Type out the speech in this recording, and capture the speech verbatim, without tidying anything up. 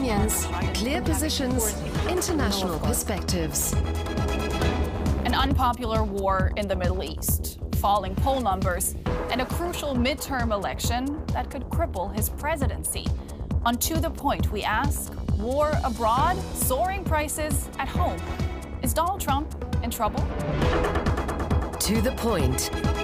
opinions, clear positions, international perspectives. An unpopular war in the Middle East, falling poll numbers, and a crucial midterm election that could cripple his presidency. On To The Point, we ask, war abroad, soaring prices at home. Is Donald Trump in trouble? To The Point.